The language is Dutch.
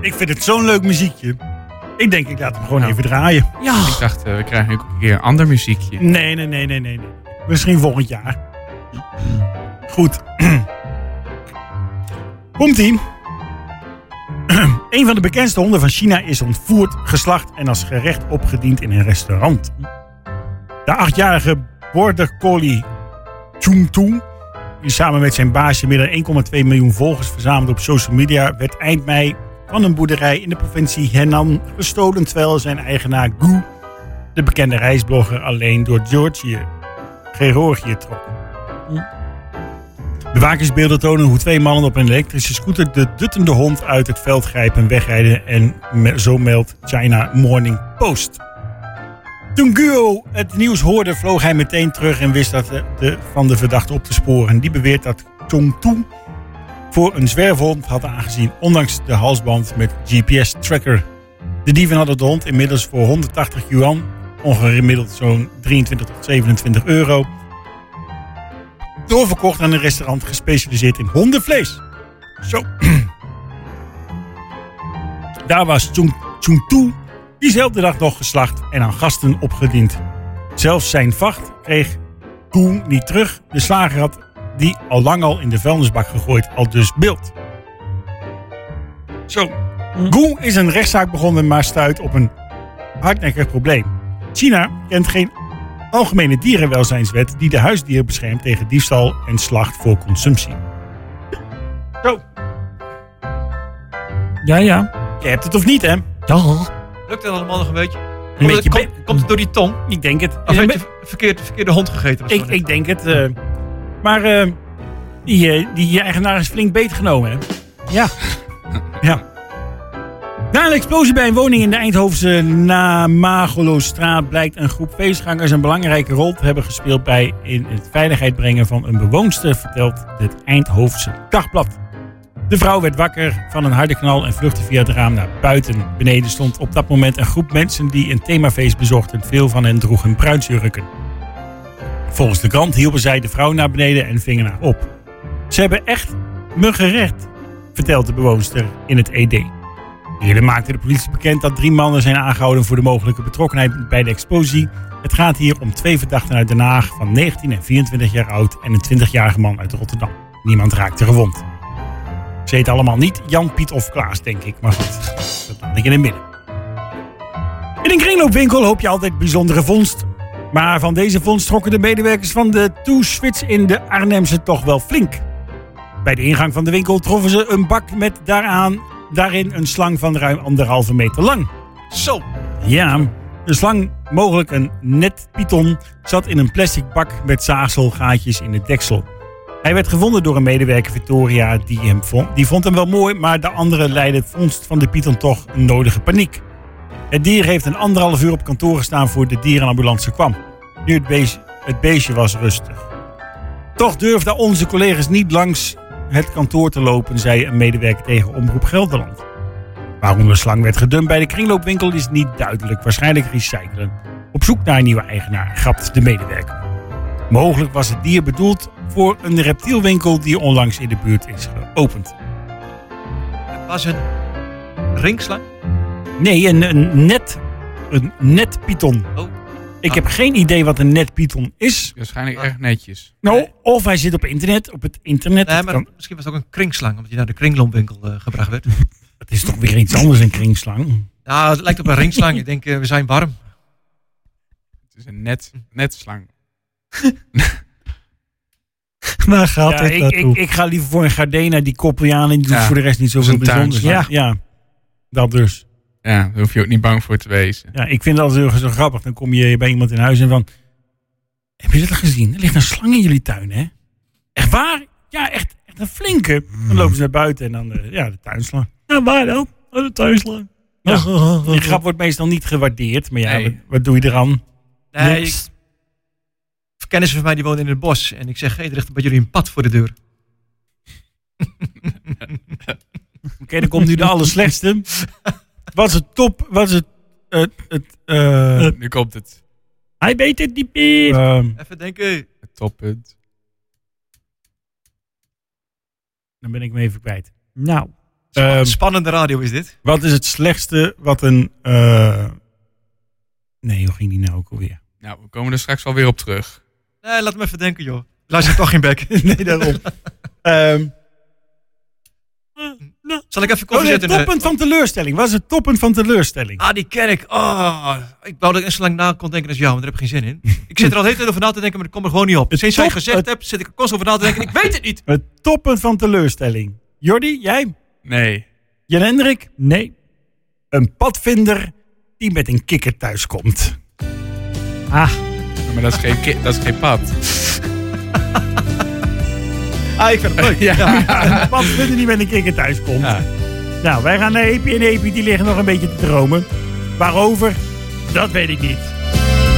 Ik vind het zo'n leuk muziekje. Ik denk, ik laat hem gewoon even draaien. Ja. Ik dacht, we krijgen ook een keer een ander muziekje. Nee. Misschien volgend jaar. Goed. Komt-ie. Een van de bekendste honden van China is ontvoerd, geslacht en als gerecht opgediend in een restaurant. De 8-jarige border collie Chung Tu, die samen met zijn baasje meer dan 1,2 miljoen volgers verzamelde op social media, werd eind mei van een boerderij in de provincie Henan gestolen, terwijl zijn eigenaar Gu, de bekende reisblogger, alleen door Georgië trok. Bewakingsbeelden tonen hoe 2 mannen op een elektrische scooter de duttende hond uit het veld grijpen en wegrijden, en zo meldt China Morning Post. Toen Guo het nieuws hoorde, vloog hij meteen terug en wist van de verdachte op te sporen. Die beweert dat Chung Tu voor een zwerfhond had aangezien, ondanks de halsband met GPS-tracker. De dieven hadden de hond inmiddels voor 180 yuan, ongeveer gemiddeld zo'n 23 tot 27 euro, doorverkocht aan een restaurant gespecialiseerd in hondenvlees. Zo. Daar was Chung Tu diezelfde dag nog geslacht en aan gasten opgediend. Zelfs zijn vacht kreeg Gu niet terug. De slager had die al lang in de vuilnisbak gegooid, al dus beeld. Zo. Gu is een rechtszaak begonnen, maar stuit op een hardnekkig probleem. China kent geen algemene dierenwelzijnswet die de huisdieren beschermt tegen diefstal en slacht voor consumptie. Zo. Ja. Je hebt het of niet, hè? Ja. Lukt het allemaal nog een beetje? Komt het door die tong? Ik denk het. Of heb je verkeerde hond gegeten? Ik denk het. Maar die eigenaar is flink beetgenomen, hè? Ja. Na een explosie bij een woning in de Eindhovense Namagolostraat blijkt een groep feestgangers een belangrijke rol te hebben gespeeld bij in het veiligheid brengen van een bewoonster, vertelt het Eindhovense Dagblad. De vrouw werd wakker van een harde knal en vluchtte via het raam naar buiten. Beneden stond op dat moment een groep mensen die een themafeest bezochten. Veel van hen droegen bruidsjurken. Volgens de krant hielpen zij de vrouw naar beneden en vingen haar op. Ze hebben echt me gered, vertelt de bewoonster in het ED. Eerder maakte de politie bekend dat 3 mannen zijn aangehouden voor de mogelijke betrokkenheid bij de explosie. Het gaat hier om 2 verdachten uit Den Haag van 19 en 24 jaar oud en een 20-jarige man uit Rotterdam. Niemand raakte gewond. Ze heten allemaal niet Jan, Piet of Klaas, denk ik. Maar goed, dat laat ik in het midden. In een kringloopwinkel hoop je altijd bijzondere vondst. Maar van deze vondst trokken de medewerkers van de Toeswits in de Arnhemse toch wel flink. Bij de ingang van de winkel troffen ze een bak met daarin een slang van ruim 1,5 meter lang. Zo! Ja, de slang, mogelijk een netpython, zat in een plastic bak met zaagselgaatjes in het deksel. Hij werd gevonden door een medewerker, Victoria, die vond hem wel mooi, maar de andere leidde het vondst van de python toch een nodige paniek. Het dier heeft een 1,5 uur op kantoor gestaan voor de dierenambulance kwam. Nu het beestje was rustig. Toch durfden onze collega's niet langs het kantoor te lopen, zei een medewerker tegen Omroep Gelderland. Waarom de slang werd gedumpt bij de kringloopwinkel is niet duidelijk. Waarschijnlijk recyclen. Op zoek naar een nieuwe eigenaar, grapt de medewerker. Mogelijk was het dier bedoeld voor een reptielwinkel die onlangs in de buurt is geopend. Het was een ringslang? Nee, een netpython. Oh. Ik heb geen idee wat een netpython is. Waarschijnlijk erg netjes. Nou, of hij zit op het internet. Nee, maar misschien was het ook een kringslang, omdat hij naar de kringloopwinkel gebracht werd. Het is toch weer iets anders, een kringslang? Nou, het lijkt op een ringslang. Ik denk, we zijn warm. Het is een netslang. Waar gaat het naartoe? Ik ga liever voor een Gardena, die Koppeliaan, die doet voor de rest niet zoveel bijzonders. Ja, dat dus. Ja, daar hoef je ook niet bang voor te wezen. Ja, ik vind dat zo grappig. Dan kom je bij iemand in huis en van... Heb je dat al gezien? Er ligt een slang in jullie tuin, hè? Echt waar? Ja, echt een flinke. Dan lopen ze naar buiten en dan de tuinslang. Ja, waar dan? Oh, de tuinslang. Ja, die grap wordt meestal niet gewaardeerd. Maar ja, nee. Wat doe je eraan? Nee, kennissen van mij die wonen in het bos. En ik zeg, er ligt bij jullie een pad voor de deur. Oké, dan komt nu de allerslechtste. Was het top? Was het... Nu komt het. Hij weet het niet meer. Even denken. Het toppunt. Dan ben ik me even kwijt. Nou. Spannende radio is dit. Wat is het slechtste wat een... Nee, hoe ging die nou ook alweer? Nou, we komen er straks wel weer op terug. Nee, laat me even denken, joh. Luister toch geen bek. Nee, daarom. Zal ik even koffie toppunt van teleurstelling. Wat is het toppunt van teleurstelling? Ah, die ken ik. Ik wou dat ik eens zo lang na kon denken als jou, maar daar heb ik geen zin in. Ik zit er al de hele tijd over na te denken, maar ik kom er gewoon niet op. Sinds jij gezegd hebt, zit ik er constant over na te denken. Ik weet het niet. Het toppunt van teleurstelling. Jordi, jij? Nee. Jan Hendrik? Nee. Een padvinder die met een kikker thuiskomt. Maar dat is geen pad. Ik vind het leuk. Ja. Een padvinder die met een kikker thuiskomt. Ja. Nou, wij gaan naar Epi en Epi. Die liggen nog een beetje te dromen. Waarover? Dat weet ik niet.